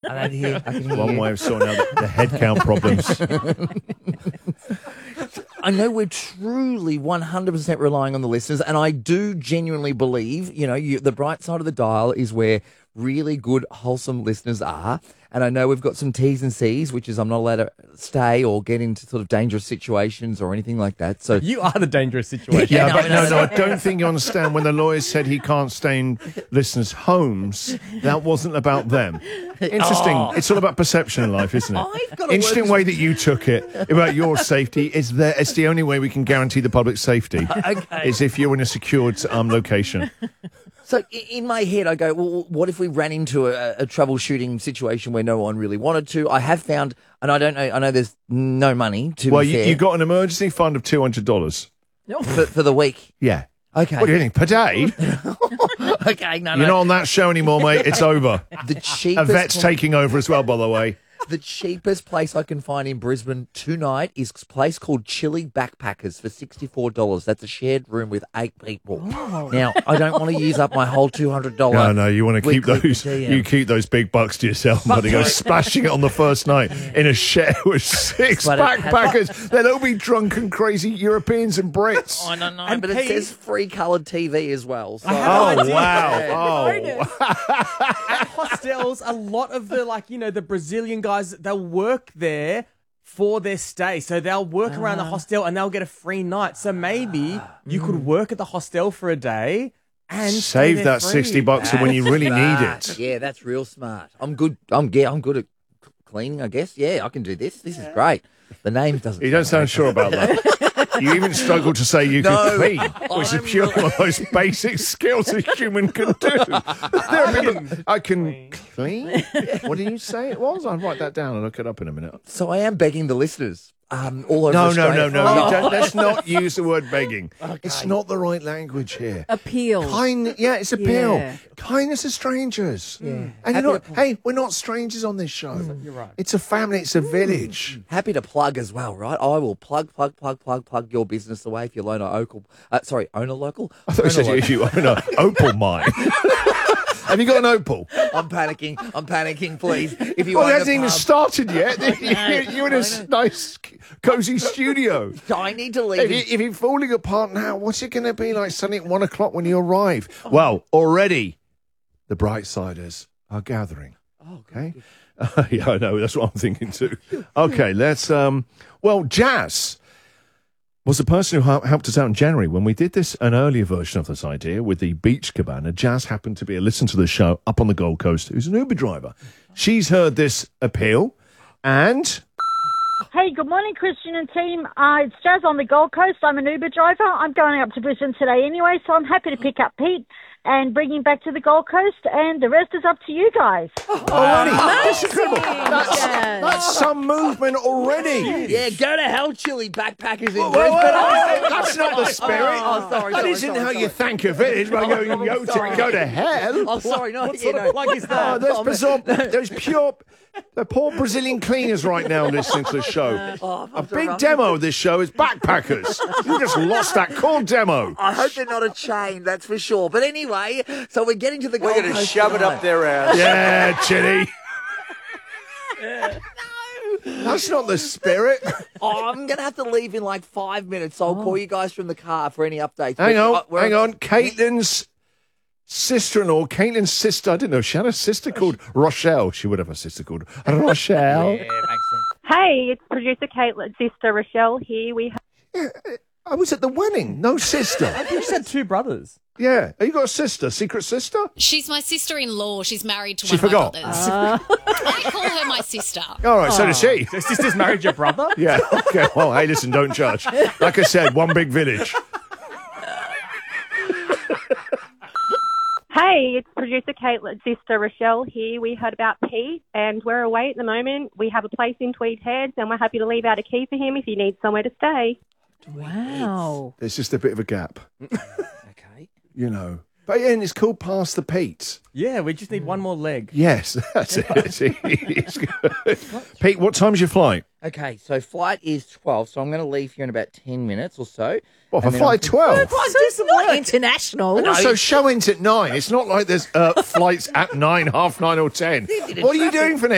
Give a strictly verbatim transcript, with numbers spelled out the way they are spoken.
I can hear, I can hear One you. way of sorting out the, the head count problems. I know we're truly one hundred percent relying on the listeners, and I do genuinely believe, you know, you, the bright side of the dial is where really good, wholesome listeners are. And I know we've got some T's and C's, which is I'm not allowed to stay or get into sort of dangerous situations or anything like that. So You are the dangerous situation. Yeah, no, but no, no, no, I no. don't think you understand. When the lawyer said he can't stay in listeners' homes, that wasn't about them. Interesting. Oh. It's all about perception in life, isn't it? I've got to Interesting work- way that you took it about your safety. Is there? It's the only way we can guarantee the public safety. Okay. Is if you're in a secured um, location. So i- in my head, I go, well, what if we ran into a, a troubleshooting situation where no one really wanted to? I have found, and I don't know, I know there's no money to Well, be you, fair, you got an emergency fund of two hundred dollars. for, for the week. Yeah. Okay. What do you think? Per day? Okay, no, You're no. not on that show anymore, mate. It's over. The A cheapest, vet's taking over as well, by the way. the cheapest place I can find in Brisbane tonight is a place called Chili Backpackers for sixty-four dollars. That's a shared room with eight people. Now, I don't want to use up my whole two hundred dollars. No, no, you want to keep weekly those. per diem. You keep those big bucks to yourself, buddy. Go splashing it on the first night in a shed with six But it has- backpackers. They'll all be drunk and crazy Europeans and Brits. I don't know, And but it Pete- says free coloured T V as well. So. Oh idea. wow! Yeah. Oh, At hostels, a lot of the, like, you know, the Brazilian guys, they'll work there for their stay. So they'll work around the hostel and they'll get a free night. So maybe you could work at the hostel for a day and stay save there that free. sixty bucks for when you really need Smart. it. Yeah, that's real smart. I'm good. I'm yeah, I'm good at c- cleaning. I guess. Yeah, I can do this. This is great. The name doesn't. You don't sound sure about that. You even struggle to say you No, can clean, which is I'm purely not- one of the most basic skills a human can do. There are people, I can clean. What did you say it was? I'll write that down and look it up in a minute. So I am begging the listeners. Um, all over No, no, Australia. no, no. Oh. You don't, let's not use the word begging. It's not the right language here. Appeal. Kind, yeah, it's appeal. Yeah. Kindness of strangers. And Happy you're not, to- hey, we're not strangers on this show. You're right. It's a family, it's a village. Happy to plug as well, right? I will plug, plug, plug, plug, plug your business away if you own a local. Uh, sorry, own a local. I thought you Own a said local. you own an opal mine. Have you got an opal? I'm panicking. I'm panicking. Please, if you Well, it own a hasn't even pub, started yet. You're, you're in a I s- know. nice, cozy studio. I need to leave. If, you, if you're falling apart now, what's it going to be like suddenly at one o'clock when you arrive? Well, already the bright siders are gathering. Oh, Okay. Uh, yeah, I know. That's what I'm thinking too. Okay, let's. Um, well, Jazz was the person who hel- helped us out in January when we did this, an earlier version of this idea with the beach cabana. Jazz happened to be a listener to the show up on the Gold Coast, who's an Uber driver. She's heard this appeal, and Hey, good morning, Christian and team. Uh, it's Jazz on the Gold Coast. I'm an Uber driver. I'm going up to Brisbane today anyway, so I'm happy to pick up Pete and bring him back to the Gold Coast, and the rest is up to you guys. already, that's incredible. That's, Jazz. that's some movement already. Yeah, go to hell, Chili Backpackers in Whoa, Brisbane. whoa, whoa, that's not the spirit. Oh, oh, sorry, That sorry, isn't sorry, how sorry. you thank a village by going, Oh, yo, sorry. to go to hell. Oh, sorry, no, What you sort know. of plug is Oh, that? there's Oh, bizarre, there's pure, the poor Brazilian cleaners right now listening to the show. Oh, A big demo of this show is backpackers. You just lost that core demo. I hope they're not a chain, that's for sure. But anyway, so we're getting to the Gold We're going to Coast shove it tonight. up their ass. Yeah, Chitty. That's not the spirit. Oh, I'm going to have to leave in like five minutes, so I'll call you guys from the car for any updates. Hang But, on, uh, we're- hang on. Caitlin's sister-in-law, Caitlin's sister, I didn't know, she had a sister called Rochelle. She would have a sister called Rochelle. Yeah, makes sense. Hey, it's producer Caitlin's sister Rochelle here. We I was at the wedding. No sister. You just had two brothers. Yeah. Have you got a sister? Secret sister? She's my sister-in-law. She's married to She one forgot. of my brothers. I call her my sister. All right, so does she. Your sister's married your brother? Yeah. Okay. Well, hey, listen, don't judge. Like I said, one big village. Hey, it's producer Caitlin's sister Rochelle here. We heard about Pete, and we're away at the moment. We have a place in Tweed Heads, and we're happy to leave out a key for him if he needs somewhere to stay. Wow. There's just a bit of a gap, Okay. you know. But yeah, and it's called Past the Pete. Yeah, we just need one more leg. Yes, that's it. It's good. Pete, what time's your flight? Okay, so flight is twelve, so I'm going to leave here in about ten minutes or so. What, for And then flight I'm- twelve? It's not international. And also, show ends at nine. It's not like there's uh, flights at nine, half nine, or ten. What are you doing for